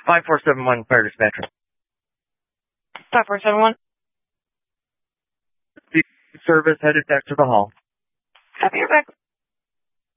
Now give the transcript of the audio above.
5471 fire dispatcher. 5471. Service headed back to the hall. Copy, you're back.